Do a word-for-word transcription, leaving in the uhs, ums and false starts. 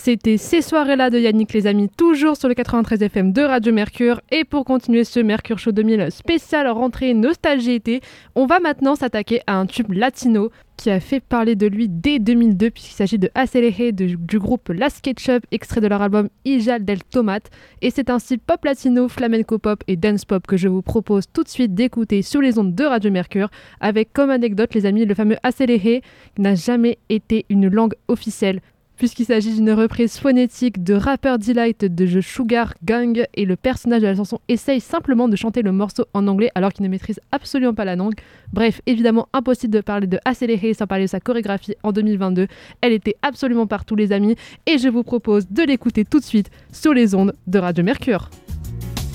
C'était ces soirées-là de Yannick les amis, toujours sur le quatre-vingt-treize F M de Radio Mercure. Et pour continuer ce Mercure Show deux mille spécial rentrée nostalgie été, on va maintenant s'attaquer à un tube latino qui a fait parler de lui dès deux mille deux, puisqu'il s'agit de Acelere de, du groupe Las Ketchup, extrait de leur album Ijal del Tomate. Et c'est un style pop latino, flamenco pop et dance pop que je vous propose tout de suite d'écouter sur les ondes de Radio Mercure, avec comme anecdote les amis le fameux Acelere qui n'a jamais été une langue officielle, puisqu'il s'agit d'une reprise phonétique de Rapper Delight de The Sugar Gang, et le personnage de la chanson essaye simplement de chanter le morceau en anglais alors qu'il ne maîtrise absolument pas la langue. Bref, évidemment impossible de parler de Acelere sans parler de sa chorégraphie en deux mille vingt-deux. Elle était absolument partout les amis, et je vous propose de l'écouter tout de suite sur les ondes de Radio Mercure.